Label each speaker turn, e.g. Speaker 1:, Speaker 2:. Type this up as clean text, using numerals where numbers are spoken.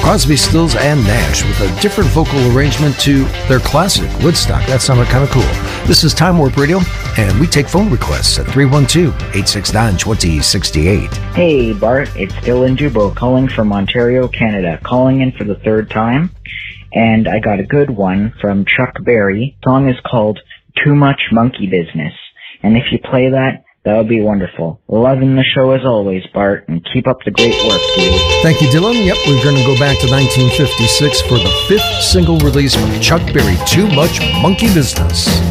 Speaker 1: Crosby, Stills, and Nash with a different vocal arrangement to their classic, Woodstock. That sounded kind of cool. This is Time Warp Radio, and we take phone requests at 312-869-2068.
Speaker 2: Hey, Bart, it's Dylan Dubo calling from Ontario, Canada, calling in for the third time. And I got a good one from Chuck Berry. The song is called Too Much Monkey Business. And if you play that, that would be wonderful. Loving the show as always, Bart, and keep up the great work, dude.
Speaker 1: Thank you, Dylan. Yep, we're going to go back to 1956 for the fifth single release from Chuck Berry, Too Much Monkey Business.